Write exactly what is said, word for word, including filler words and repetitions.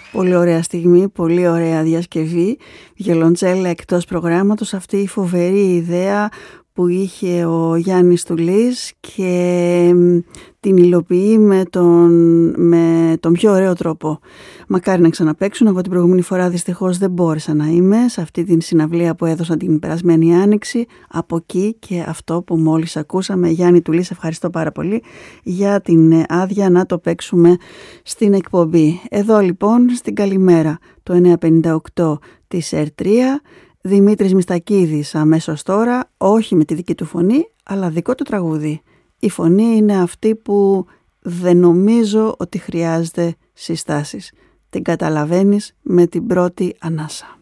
Πολύ ωραία στιγμή, πολύ ωραία διασκευή. Βιολοντσέλα εκτός προγράμματος, αυτή η φοβερή ιδέα που είχε ο Γιάννης Τουλής και την υλοποιεί με τον, με τον πιο ωραίο τρόπο. Μακάρι να ξαναπαίξουν. Εγώ την προηγούμενη φορά δυστυχώς δεν μπόρεσα να είμαι σε αυτή την συναυλία που έδωσαν την περασμένη Άνοιξη. Από εκεί και αυτό που μόλις ακούσαμε. Γιάννη Τουλής, ευχαριστώ πάρα πολύ για την άδεια να το παίξουμε στην εκπομπή. Εδώ λοιπόν στην Καλημέρα το εννιακόσια πενήντα οκτώ της ερ τρία. Δημήτρης Μιστακίδης αμέσως τώρα, όχι με τη δική του φωνή, αλλά δικό του τραγούδι. Η φωνή είναι αυτή που δεν νομίζω ότι χρειάζεται συστάσεις. Την καταλαβαίνεις με την πρώτη ανάσα.